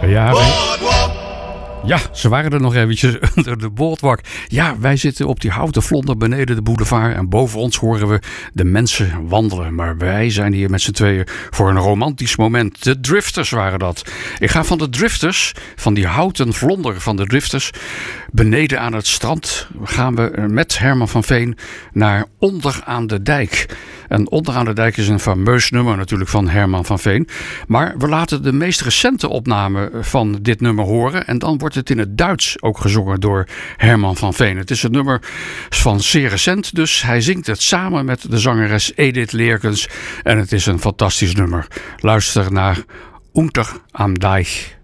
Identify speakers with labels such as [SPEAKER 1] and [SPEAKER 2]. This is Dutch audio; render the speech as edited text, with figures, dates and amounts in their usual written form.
[SPEAKER 1] Ja, ja, ze waren er nog eventjes onder de boardwalk. Ja, wij zitten op die houten vlonder beneden de boulevard. En boven ons horen we de mensen wandelen. Maar wij zijn hier met z'n tweeën voor een romantisch moment. De Drifters waren dat. Ik ga van de Drifters, van die houten vlonder van de Drifters, beneden aan het strand gaan we met Herman van Veen naar Onder aan de Dijk. En Onder aan de Dijk is een fameus nummer natuurlijk van Herman van Veen. Maar we laten de meest recente opname van dit nummer horen. En dan wordt het in het Duits ook gezongen door Herman van Veen. Het is een nummer van zeer recent, dus hij zingt het samen met de zangeres Edith Leerkens. En het is een fantastisch nummer. Luister naar Unter am Deich.